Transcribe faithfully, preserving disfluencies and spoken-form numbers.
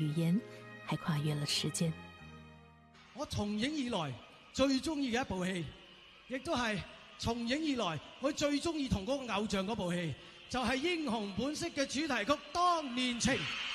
語言，還跨越了時間。 我從影以來最中意嘅一部戲，亦都係從影以來我最中意同嗰個偶像嗰部戲，就係《英雄本色》嘅主題曲《當年情》。